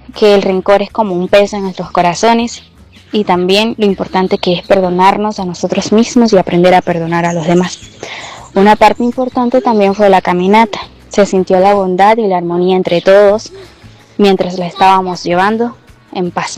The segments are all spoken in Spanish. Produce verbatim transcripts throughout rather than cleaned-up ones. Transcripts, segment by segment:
que el rencor es como un peso en nuestros corazones y también lo importante que es perdonarnos a nosotros mismos y aprender a perdonar a los demás. Una parte importante también fue la caminata. Se sintió la bondad y la armonía entre todos mientras la estábamos llevando en paz.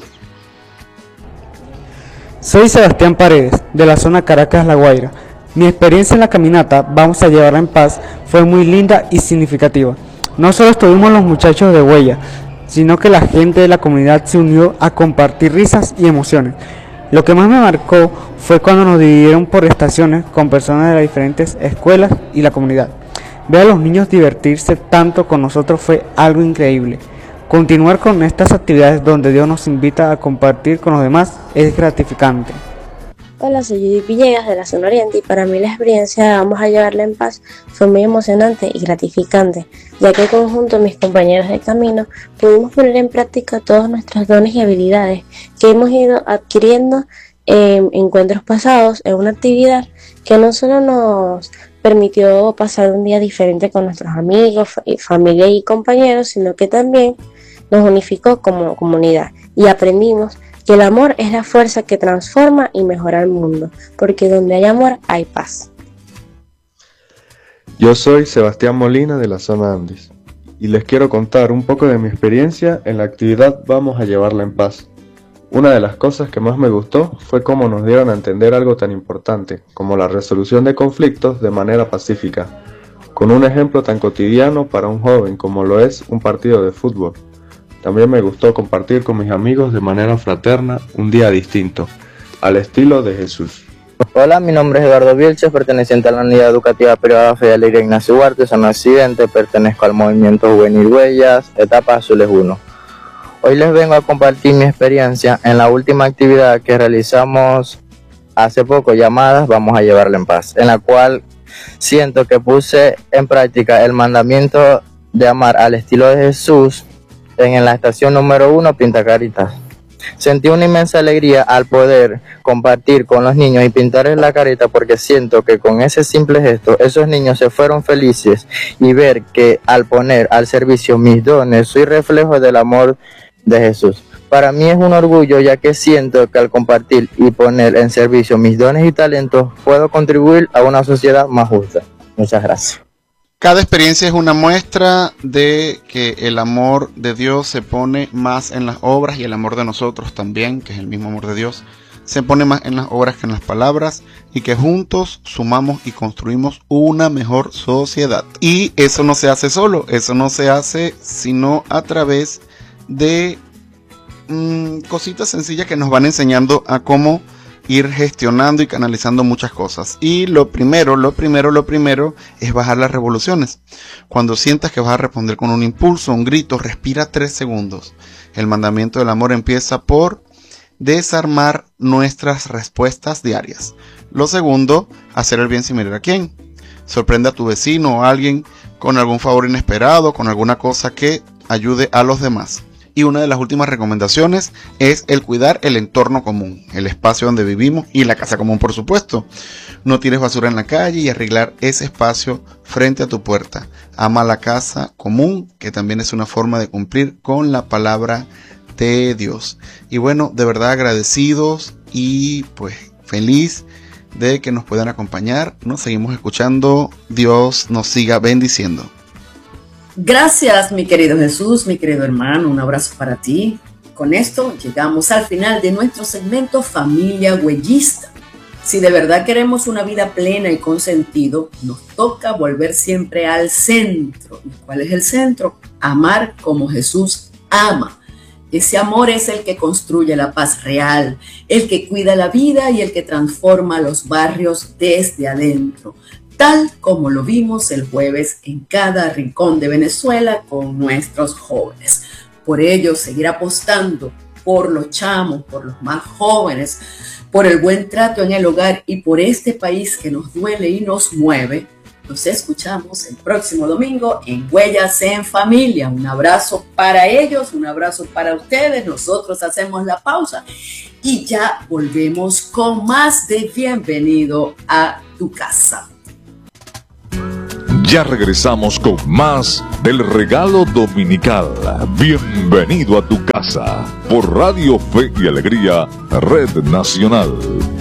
Soy Sebastián Paredes, de la zona Caracas La Guaira. Mi experiencia en la caminata Vamos a llevarla en paz fue muy linda y significativa. No solo estuvimos los muchachos de Huella, sino que la gente de la comunidad se unió a compartir risas y emociones. Lo que más me marcó fue cuando nos dividieron por estaciones con personas de las diferentes escuelas y la comunidad. Ver a los niños divertirse tanto con nosotros fue algo increíble. Continuar con estas actividades donde Dios nos invita a compartir con los demás es gratificante. Hola, soy Judith Villegas de la zona oriente y para mí la experiencia de Vamos a llevarla en paz fue muy emocionante y gratificante, ya que conjunto mis compañeros de camino pudimos poner en práctica todos nuestros dones y habilidades que hemos ido adquiriendo en encuentros pasados en una actividad que no solo nos permitió pasar un día diferente con nuestros amigos, familia y compañeros, sino que también nos unificó como comunidad y aprendimos que el amor es la fuerza que transforma y mejora el mundo, porque donde hay amor hay paz. Yo soy Sebastián Molina de la zona Andes y les quiero contar un poco de mi experiencia en la actividad Vamos a llevarla en paz. Una de las cosas que más me gustó fue cómo nos dieron a entender algo tan importante como la resolución de conflictos de manera pacífica, con un ejemplo tan cotidiano para un joven como lo es un partido de fútbol. También me gustó compartir con mis amigos de manera fraterna un día distinto, al estilo de Jesús. Hola, mi nombre es Eduardo Vilches, perteneciente a la Unidad Educativa Privada Fe Alegre Ignacio Huarte, San Occidente, pertenezco al Movimiento Juvenil Huellas, Etapa Azules uno. Hoy les vengo a compartir mi experiencia en la última actividad que realizamos hace poco, llamadas Vamos a llevarla en paz, en la cual siento que puse en práctica el mandamiento de amar al estilo de Jesús en la estación número uno, Pinta Caritas. Sentí una inmensa alegría al poder compartir con los niños y pintarles la carita, porque siento que con ese simple gesto esos niños se fueron felices, y ver que al poner al servicio mis dones soy reflejo del amor de Jesús. Para mí es un orgullo, ya que siento que al compartir y poner en servicio mis dones y talentos puedo contribuir a una sociedad más justa. Muchas gracias. Cada experiencia es una muestra de que el amor de Dios se pone más en las obras, y el amor de nosotros también, que es el mismo amor de Dios, se pone más en las obras que en las palabras, y que juntos sumamos y construimos una mejor sociedad. Y eso no se hace solo, eso no se hace sino a través de mmm, cositas sencillas que nos van enseñando a cómo ir gestionando y canalizando muchas cosas. Y lo primero, lo primero, lo primero es bajar las revoluciones. Cuando sientas que vas a responder con un impulso, un grito, respira tres segundos. El mandamiento del amor empieza por desarmar nuestras respuestas diarias. Lo segundo, hacer el bien sin mirar a quién. Sorprende a tu vecino o a alguien con algún favor inesperado, con alguna cosa que ayude a los demás. Y una de las últimas recomendaciones es el cuidar el entorno común, el espacio donde vivimos y la casa común, por supuesto. No tires basura en la calle y arreglar ese espacio frente a tu puerta. Ama la casa común, que también es una forma de cumplir con la palabra de Dios. Y bueno, de verdad agradecidos y pues feliz de que nos puedan acompañar. Nos seguimos escuchando. Dios nos siga bendiciendo. Gracias, mi querido Jesús, mi querido hermano, un abrazo para ti. Con esto llegamos al final de nuestro segmento Familia Huellista. Si de verdad queremos una vida plena y con sentido, nos toca volver siempre al centro. ¿Y cuál es el centro? Amar como Jesús ama. Ese amor es el que construye la paz real, el que cuida la vida y el que transforma los barrios desde adentro, tal como lo vimos el jueves en cada rincón de Venezuela con nuestros jóvenes. Por ello, seguir apostando por los chamos, por los más jóvenes, por el buen trato en el hogar y por este país que nos duele y nos mueve. Nos escuchamos el próximo domingo en Huellas en Familia. Un abrazo para ellos, un abrazo para ustedes. Nosotros hacemos la pausa y ya volvemos con más de Bienvenido a tu casa. Ya regresamos con más del regalo dominical. Bienvenido a tu casa por Radio Fe y Alegría, Red Nacional.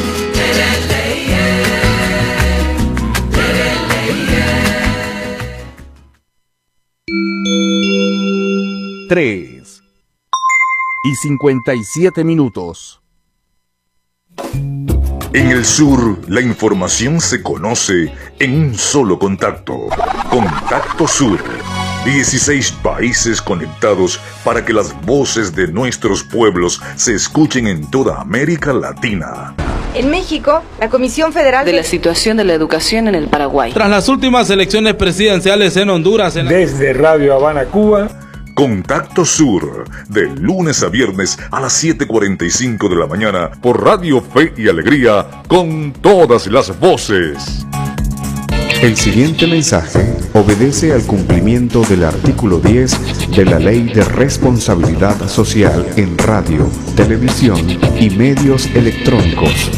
Tres y cincuenta y siete minutos. En el sur, la información se conoce en un solo contacto. Contacto Sur. dieciséis países conectados para que las voces de nuestros pueblos se escuchen en toda América Latina. En México, la Comisión Federal de la Situación de la Educación en el Paraguay. Tras las últimas elecciones presidenciales en Honduras. En la... Desde Radio Habana, Cuba. Contacto Sur, de lunes a viernes a las siete cuarenta y cinco de la mañana por Radio Fe y Alegría, con todas las voces. El siguiente mensaje obedece al cumplimiento del artículo diez de la Ley de Responsabilidad Social en Radio, Televisión y Medios Electrónicos.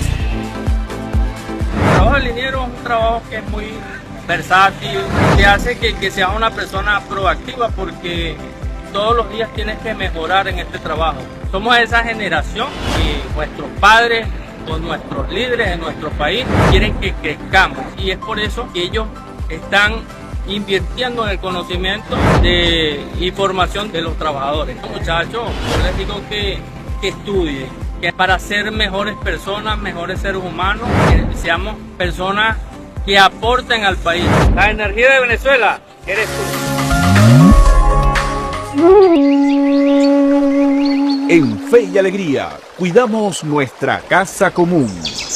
El trabajo del liniero es un trabajo que es muy versátil, que hace que, que seas una persona proactiva, porque todos los días tienes que mejorar en este trabajo. Somos esa generación que nuestros padres o nuestros líderes en nuestro país quieren que crezcamos, y es por eso que ellos están invirtiendo en el conocimiento de y formación de los trabajadores. Muchachos, yo les digo que, que estudien, que para ser mejores personas, mejores seres humanos, que seamos personas que aporten al país. La energía de Venezuela eres tú. En Fe y Alegría, cuidamos nuestra casa común.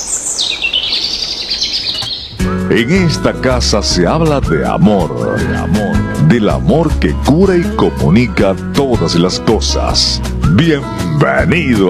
En esta casa se habla de amor, de amor, del amor que cura y comunica todas las cosas. Bienvenido